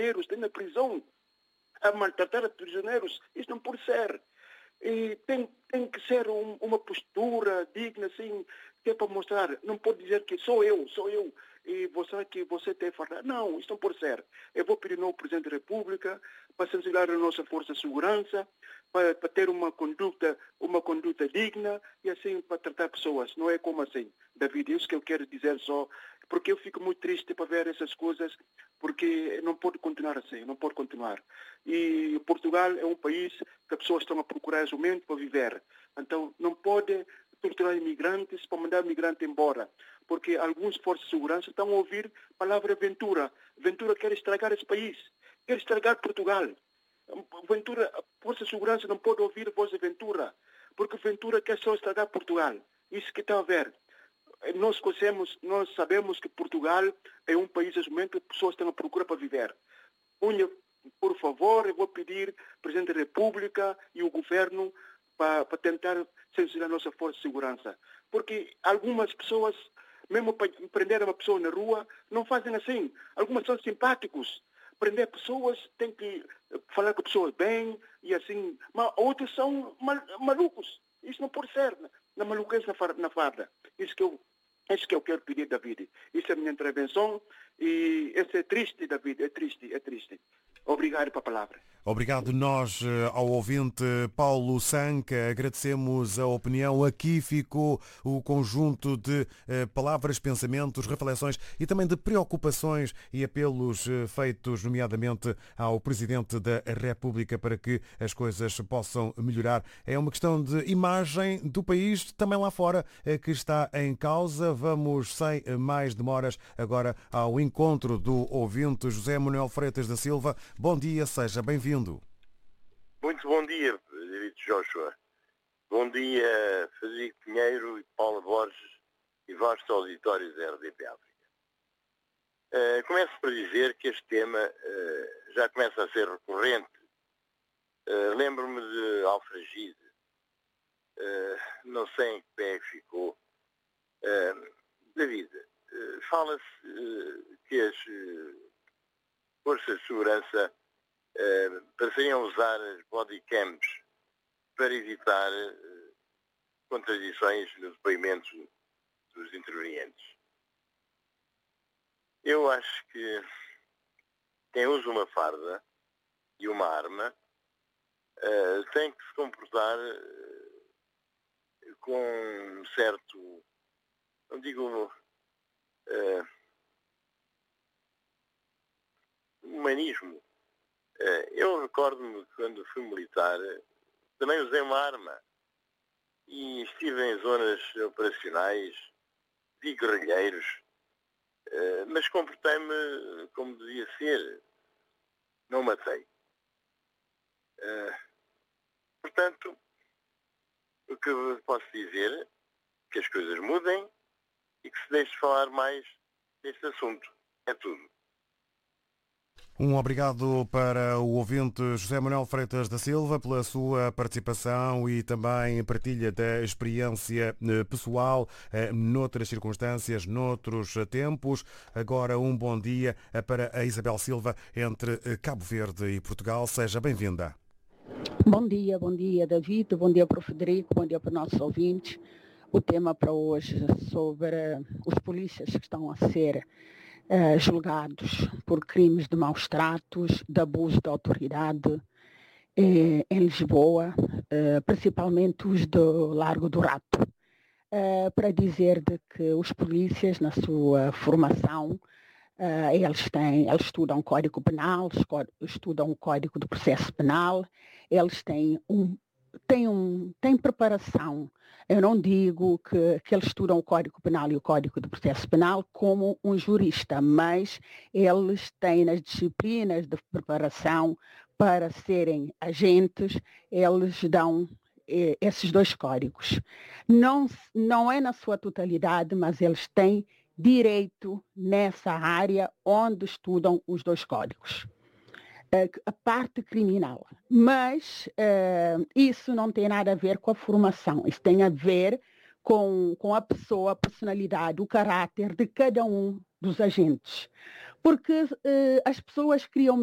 prisioneiros, tem na prisão, a maltratar os prisioneiros. Isso não pode ser. E tem que ser uma postura digna, assim, que é para mostrar. Não pode dizer que sou eu, e você tem que falar. Não, isso não pode ser. Eu vou pedir ao Presidente da República para censurar a nossa força de segurança, para ter uma conduta digna e assim para tratar pessoas. Não é como assim, David. Isso que eu quero dizer só, porque eu fico muito triste para ver essas coisas, porque não pode continuar assim, não pode continuar. E Portugal é um país que as pessoas estão a procurar aumento para viver. Então não pode torturar imigrantes para mandar imigrantes embora, porque alguns forças de segurança estão a ouvir a palavra Ventura. Ventura quer estragar esse país, quer estragar Portugal. Ventura, a força de segurança não pode ouvir a voz de Ventura, porque Ventura quer só estragar Portugal. Isso que está a ver. Nós sabemos que Portugal é um país, nesse momento, que as pessoas estão à procura para viver. Unha, por favor, eu vou pedir ao Presidente da República e o Governo para tentar censurar a nossa força de segurança. Porque algumas pessoas, mesmo para prender uma pessoa na rua, não fazem assim. Algumas são simpáticos. Prender pessoas, tem que falar com pessoas bem e assim. Mas outros são malucos. Isso não pode ser. Na maluquez, na farda. Isso que eu quero pedir, David. Isso é a minha intervenção. E isso é triste, David. É triste. Obrigado pela palavra. Obrigado nós ao ouvinte Paulo Sanca, agradecemos a opinião. Aqui ficou o conjunto de palavras, pensamentos, reflexões e também de preocupações e apelos feitos nomeadamente ao Presidente da República para que as coisas possam melhorar. É uma questão de imagem do país, também lá fora, que está em causa. Vamos sem mais demoras agora ao encontro do ouvinte José Manuel Freitas da Silva. Bom dia, seja bem-vindo. Muito bom dia, David Joshua. Bom dia, Frederico Pinheiro e Paula Borges e vasto auditório da RDP África. Começo por dizer que este tema já começa a ser recorrente. Lembro-me de Alfragide. Não sei em que pé ficou. David, fala-se que as forças de segurança pareceriam usar as bodycams para evitar contradições no depoimento dos intervenientes. Eu acho que quem usa uma farda e uma arma tem que se comportar com um certo, não digo humanismo. Eu recordo-me que quando fui militar também usei uma arma e estive em zonas operacionais, vi guerrilheiros, mas comportei-me como devia ser, não matei. Portanto, o que eu posso dizer é que as coisas mudem e que se deixe falar mais deste assunto. É tudo. Um obrigado para o ouvinte José Manuel Freitas da Silva pela sua participação e também partilha da experiência pessoal noutras circunstâncias, noutros tempos. Agora um bom dia para a Isabel Silva entre Cabo Verde e Portugal. Seja bem-vinda. Bom dia, David, bom dia para o Frederico, bom dia para os nossos ouvintes. O tema para hoje sobre os polícias que estão a ser julgados por crimes de maus tratos, de abuso de autoridade em Lisboa, principalmente os do Largo do Rato. Para dizer de que os polícias, na sua formação, eles estudam o Código Penal, estudam o Código do Processo Penal, eles têm preparação. Eu não digo que eles estudam o Código Penal e o Código do Processo Penal como um jurista, mas eles têm nas disciplinas de preparação para serem agentes, eles dão esses dois códigos. Não é na sua totalidade, mas eles têm direito nessa área onde estudam os dois códigos. A parte criminal. Mas isso não tem nada a ver com a formação. Isso tem a ver com a pessoa, a personalidade, o caráter de cada um dos agentes. Porque as pessoas criam